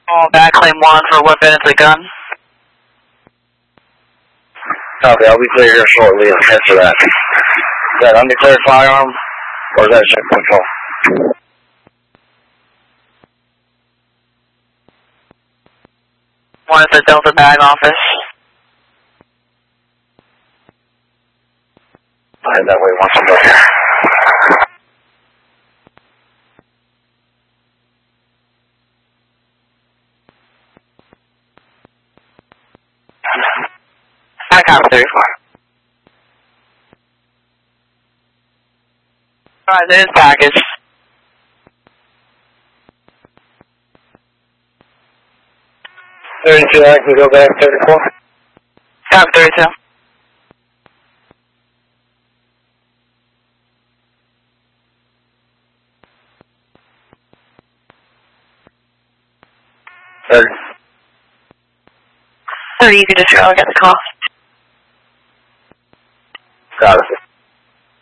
Back claim 1 for weapon, it's a gun. Copy, I'll be clear here shortly. Answer that. Is that undeclared firearm, or is that check control? One at the Delta Bag office. I'll head that way once I'm done here. I got 34. Alright, there's package. I can go back 34. Got 32. Thirty. 30, you can just go look at the cost. Got it.